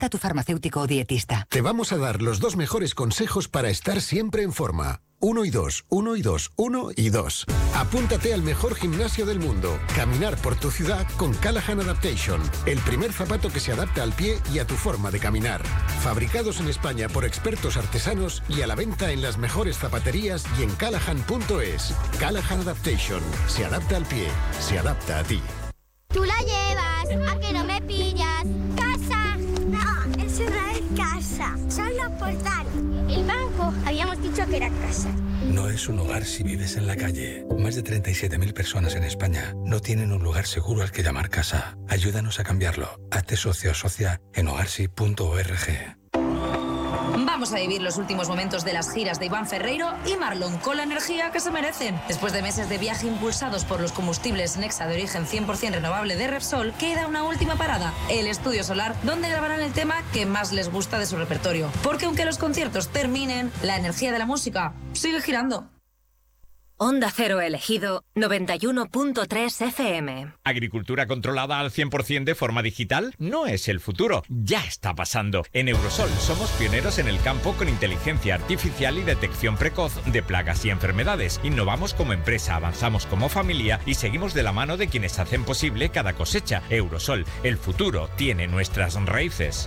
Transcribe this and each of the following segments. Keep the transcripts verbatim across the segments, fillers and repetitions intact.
a tu farmacéutico o dietista. Te vamos a dar los dos mejores consejos para estar siempre en forma. Uno y dos, uno y dos, uno y dos. Apúntate al mejor gimnasio del mundo. Caminar por tu ciudad con Callahan Adaptation. El primer zapato que se adapta al pie y a tu forma de caminar. Fabricados en España por expertos artesanos y a la venta en las mejores zapaterías y en callahan punto es. Callahan Adaptation. Se adapta al pie. Se adapta a ti. Tú la llevas, ¿a que no me pillas? ¡Casa! No, eso no es casa, son los portales. El banco, habíamos dicho que era casa. No es un hogar si vives en la calle. Más de treinta y siete mil personas en España no tienen un lugar seguro al que llamar casa. Ayúdanos a cambiarlo. Hazte socio o socia en hogarsi punto org. Vamos a vivir los últimos momentos de las giras de Iván Ferreiro y Marlon con la energía que se merecen. Después de meses de viaje impulsados por los combustibles Nexa de origen cien por ciento renovable de Repsol, queda una última parada, el Estudio Solar, donde grabarán el tema que más les gusta de su repertorio. Porque aunque los conciertos terminen, la energía de la música sigue girando. Onda Cero elegido noventa y uno punto tres F M. ¿Agricultura controlada al cien por ciento de forma digital? No es el futuro, ya está pasando. En Eurosol somos pioneros en el campo con inteligencia artificial y detección precoz de plagas y enfermedades. Innovamos como empresa, avanzamos como familia y seguimos de la mano de quienes hacen posible cada cosecha. Eurosol, el futuro tiene nuestras raíces.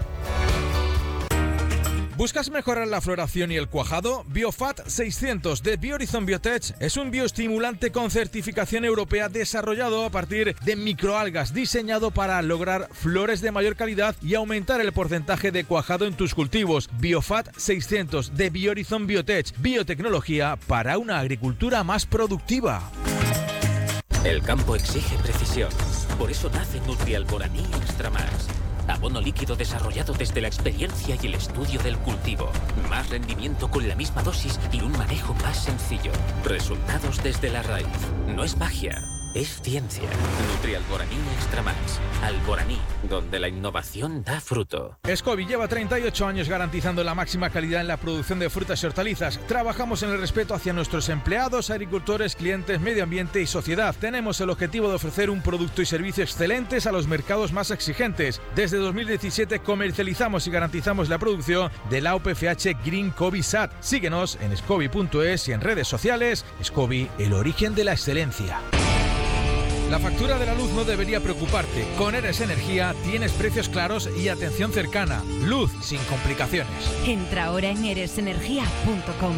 ¿Buscas mejorar la floración y el cuajado? Biofat seiscientos de Biohorizon Biotech es un bioestimulante con certificación europea desarrollado a partir de microalgas, diseñado para lograr flores de mayor calidad y aumentar el porcentaje de cuajado en tus cultivos. Biofat seiscientos de Biohorizon Biotech, biotecnología para una agricultura más productiva. El campo exige precisión, por eso nace Nutrialboraní Extra Más. Abono líquido desarrollado desde la experiencia y el estudio del cultivo. Más rendimiento con la misma dosis y un manejo más sencillo. Resultados desde la raíz. No es magia, es ciencia. Nutrialboraní Extra Más. Alboraní, donde la innovación da fruto. Scoby lleva treinta y ocho años garantizando la máxima calidad en la producción de frutas y hortalizas. Trabajamos en el respeto hacia nuestros empleados, agricultores, clientes, medio ambiente y sociedad. Tenemos el objetivo de ofrecer un producto y servicio excelentes a los mercados más exigentes. Desde dos mil diecisiete comercializamos y garantizamos la producción de la O P F H Green Kobe S A T. Síguenos en scoby punto es y en redes sociales. Scoby, el origen de la excelencia. La factura de la luz no debería preocuparte. Con Eres Energía tienes precios claros y atención cercana. Luz sin complicaciones. Entra ahora en eres energía punto com.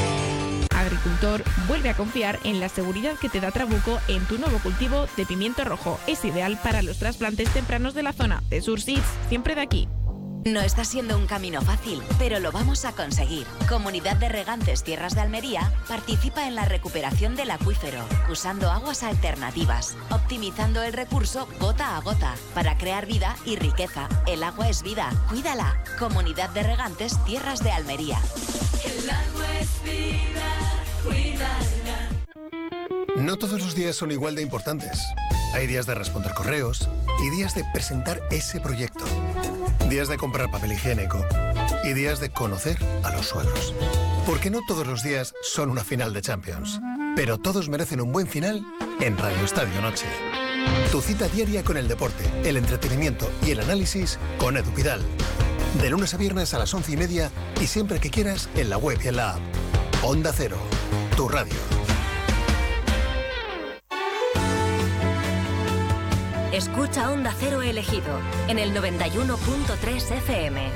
Agricultor, vuelve a confiar en la seguridad que te da Trabuco en tu nuevo cultivo de pimiento rojo. Es ideal para los trasplantes tempranos de la zona. De Surseeds, siempre de aquí. No está siendo un camino fácil, pero lo vamos a conseguir. Comunidad de Regantes Tierras de Almería participa en la recuperación del acuífero, usando aguas alternativas, optimizando el recurso gota a gota, para crear vida y riqueza. El agua es vida, cuídala. Comunidad de Regantes Tierras de Almería. El agua es vida, cuídala. No todos los días son igual de importantes. Hay días de responder correos y días de presentar ese proyecto. Días de comprar papel higiénico y días de conocer a los suegros. Porque no todos los días son una final de Champions, pero todos merecen un buen final en Radio Estadio Noche. Tu cita diaria con el deporte, el entretenimiento y el análisis con Edu Pidal. De lunes a viernes a las once y media y siempre que quieras en la web y en la app. Onda Cero, tu radio. Escucha Onda Cero elegido en el noventa y uno punto tres F M.